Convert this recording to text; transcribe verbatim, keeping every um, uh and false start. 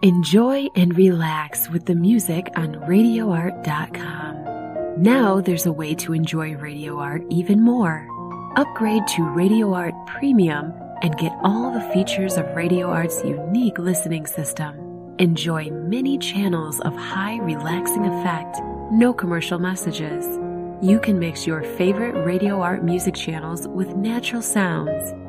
Enjoy and relax with the music on radio art dot com. Now there's a way to enjoy Radio Art even more. Upgrade to Radio Art Premium and get all the features of Radio Art's unique listening system. Enjoy many channels of high relaxing effect, no commercial messages. You can mix your favorite Radio Art music channels with natural sounds.